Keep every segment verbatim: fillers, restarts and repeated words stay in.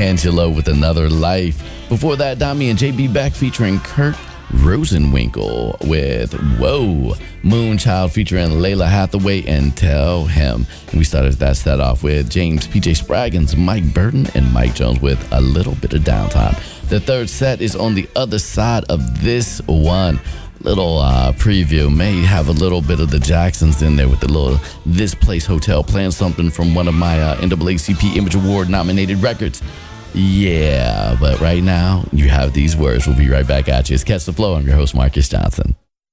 D'Angelo with Another Life. Before that, Dami and J B Beck featuring Kurt Rosenwinkel with Whoa. Moonchild featuring Layla Hathaway and Tell Him. And we started that set off with James P J Spraggins, Mike Burton, and Mike Jones with A Little Bit of Downtime. The third set is on the other side of this one. Little uh, preview. May have a little bit of the Jacksons in there with the little This Place Hotel, playing something from one of my uh, N double A C P Image Award nominated records. Yeah, but right now, you have these words. We'll be right back at you. It's Catch the Flow. I'm your host, Marcus Johnson.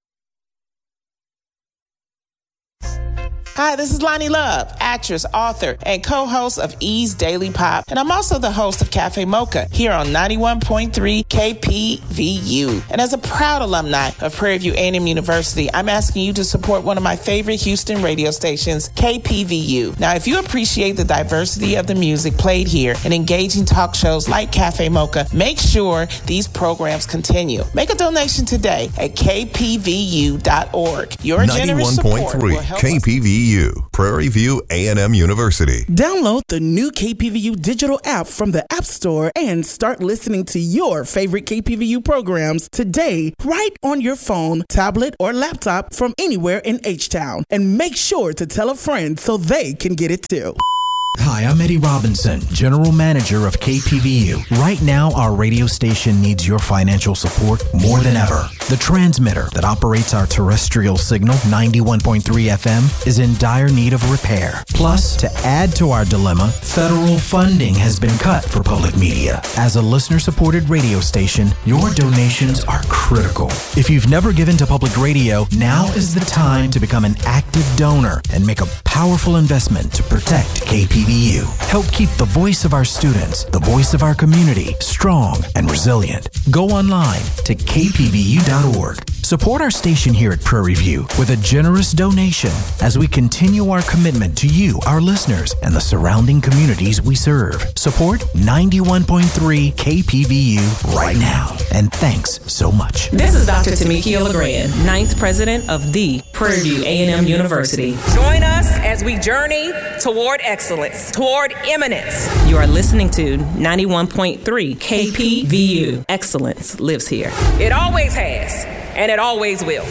Hi, this is Lonnie Love, actress, author, and co-host of E's Daily Pop. And I'm also the host of Cafe Mocha here on ninety-one point three K P V U. And as a proud alumni of Prairie View A and M University, I'm asking you to support one of my favorite Houston radio stations, K P V U. Now, if you appreciate the diversity of the music played here and engaging talk shows like Cafe Mocha, make sure these programs continue. Make a donation today at k p v u dot org. Your generous support will help K P V U. Prairie View A and M University. Download the new K P V U digital app from the App Store and start listening to your favorite K P V U programs today, right on your phone, tablet, or laptop from anywhere in H-Town. And make sure to tell a friend so they can get it too. Hi, I'm Eddie Robinson, General Manager of K P V U. Right now, our radio station needs your financial support more than ever. The transmitter that operates our terrestrial signal, ninety-one point three F M, is in dire need of repair. Plus, to add to our dilemma, federal funding has been cut for public media. As a listener-supported radio station, your donations are critical. If you've never given to public radio, now is the time to become an active donor and make a powerful investment to protect K P V U. Help keep the voice of our students, the voice of our community, strong and resilient. Go online to k p v u dot org. Support our station here at Prairie View with a generous donation as we continue our commitment to you, our listeners, and the surrounding communities we serve. Support ninety-one point three K P V U right now. And thanks so much. This is Doctor Tamikia LeGrand, ninth president of the Prairie View A and M University. Join us as we journey toward excellence, toward eminence. You are listening to ninety-one point three K P V U. Excellence lives here. It always has, and it always will.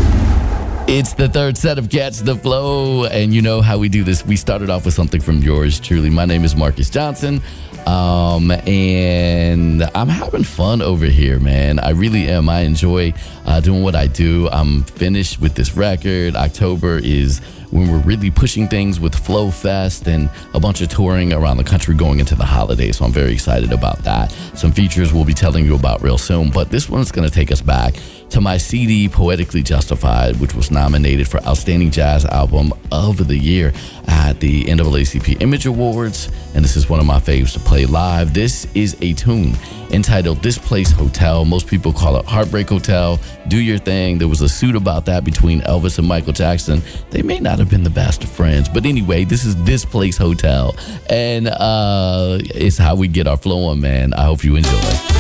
It's the third set of Catch the Flow, and you know how we do this. We started off with something from yours truly. My name is Marcus Johnson, um, and I'm having fun over here, man. I really am. I enjoy uh, doing what I do. I'm finished with this record. October is when we're really pushing things with Flow Fest and a bunch of touring around the country going into the holidays. So I'm very excited about that. Some features we'll be telling you about real soon, but this one's going to take us back to my C D, Poetically Justified, which was nominated for Outstanding Jazz Album of the Year at the N double A C P Image Awards. And this is one of my faves to play live. This is a tune entitled This Place Hotel. Most people call it Heartbreak Hotel. Do your thing. There was a suit about that between Elvis and Michael Jackson. They may not have been the best of friends, but anyway, this is This Place Hotel. And uh, it's how we get our flow on, man. I hope you enjoy.